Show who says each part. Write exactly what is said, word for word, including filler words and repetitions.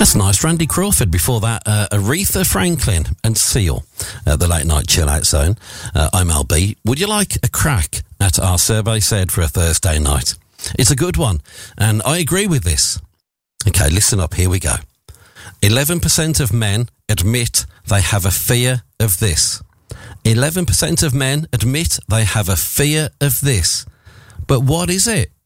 Speaker 1: That's nice. Randy Crawford. Before that, uh, Aretha Franklin and Seal at the Late Night Chill Out Zone. Uh, I'm L B. Would you like a crack at our survey said for a Thursday night? It's a good one, and I agree with this. Okay, listen up. Here we go. eleven percent of men admit they have a fear of this. eleven percent of men admit they have a fear of this. But what is it?